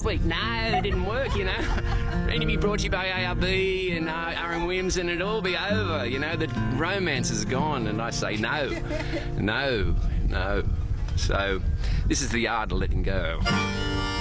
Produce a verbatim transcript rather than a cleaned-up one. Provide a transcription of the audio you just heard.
week. No, it didn't work, you know. Ready to be brought to you by A R B and uh, Aaron Williams, and it'd all be over, you know. The romance is gone, and I say no, no, no. So this is the art of letting go.